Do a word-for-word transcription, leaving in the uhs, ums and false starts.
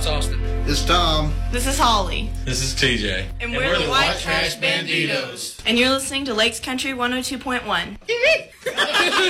It's Austin. It's Tom. This is Holly. This is T J. And, and we're, we're the White Trash Banditos. And you're listening to Lakes Country one oh two point one.